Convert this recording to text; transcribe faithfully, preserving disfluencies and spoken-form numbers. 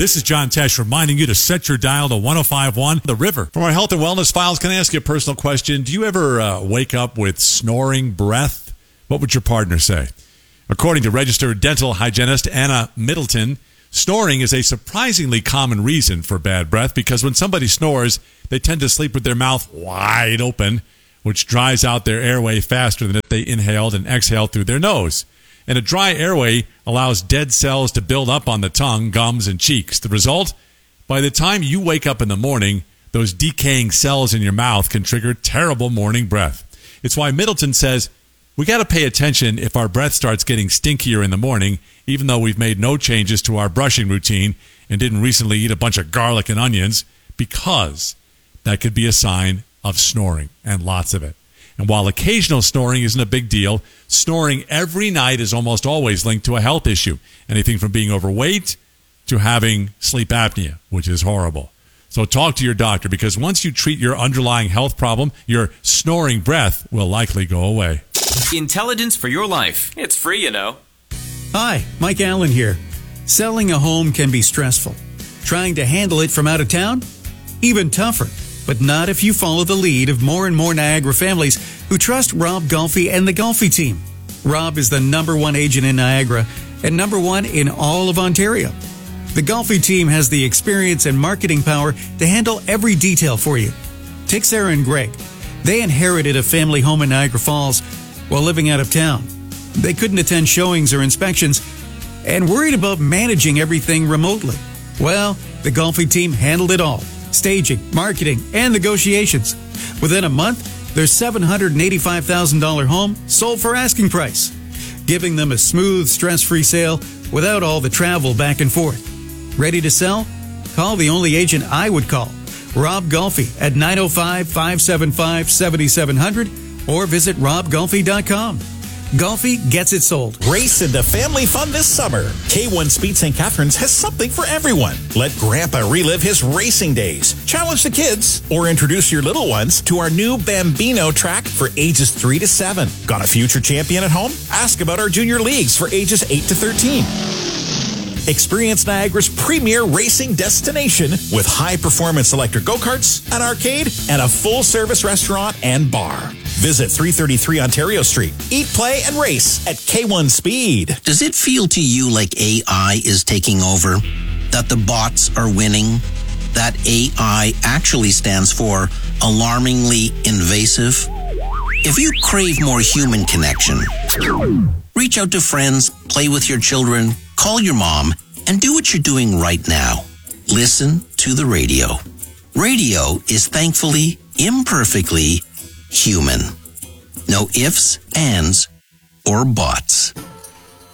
This is John Tesh reminding you to set your dial to one oh five point one The River. From our health and wellness files, can I ask you a personal question? Do you ever uh, wake up with snoring breath? What would your partner say? According to registered dental hygienist Anna Middleton, snoring is a surprisingly common reason for bad breath because when somebody snores, they tend to sleep with their mouth wide open, which dries out their airway faster than if they inhaled and exhaled through their nose. And a dry airway allows dead cells to build up on the tongue, gums, and cheeks. The result? By the time you wake up in the morning, those decaying cells in your mouth can trigger terrible morning breath. It's why Middleton says, we got to pay attention if our breath starts getting stinkier in the morning, even though we've made no changes to our brushing routine and didn't recently eat a bunch of garlic and onions, because that could be a sign of snoring, and lots of it. And while occasional snoring isn't a big deal, snoring every night is almost always linked to a health issue. Anything from being overweight to having sleep apnea, which is horrible. So talk to your doctor, because once you treat your underlying health problem, your snoring breath will likely go away. Intelligence for your life. It's free, you know. Hi, Mike Allen here. Selling a home can be stressful. Trying to handle it from out of town? Even tougher. But not if you follow the lead of more and more Niagara families who trust Rob Golfi and the Golfi team. Rob is the number one agent in Niagara and number one in all of Ontario. The Golfi team has the experience and marketing power to handle every detail for you. Take Sarah and Greg. They inherited a family home in Niagara Falls while living out of town. They couldn't attend showings or inspections and worried about managing everything remotely. Well, the Golfi team handled it all. Staging, marketing, and negotiations. Within a month, their seven hundred eighty-five thousand dollars home sold for asking price, giving them a smooth, stress-free sale without all the travel back and forth. Ready to sell? Call the only agent I would call, Rob Golfi, at nine oh five, five seven five, seven seven zero zero or visit rob golfi dot com. Golfi gets it sold. Race into family fun this summer. K one Speed Saint Catharines has something for everyone. Let Grandpa relive his racing days. Challenge the kids or introduce your little ones to our new Bambino track for ages three to seven. Got a future champion at home? Ask about our junior leagues for ages eight to thirteen. Experience Niagara's premier racing destination with high-performance electric go-karts, an arcade, and a full-service restaurant and bar. Visit three thirty-three Ontario Street. Eat, play, and race at K one Speed. Does it feel to you like A I is taking over? That the bots are winning? That A I actually stands for alarmingly invasive? If you crave more human connection, reach out to friends, play with your children, call your mom, and do what you're doing right now. Listen to the radio. Radio is thankfully, imperfectly human. No ifs, ands, or buts.